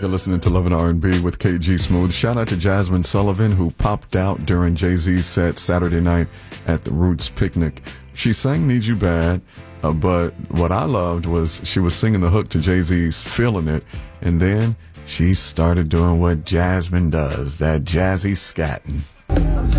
You're listening to Love and R&B with KG Smooth. Shout out to Jasmine Sullivan, who popped out during Jay-Z's set Saturday night at the Roots Picnic. She sang Need You Bad, but what I loved was she was singing the hook to Jay-Z's Feeling It, and then she started doing what Jasmine does, that jazzy scatting.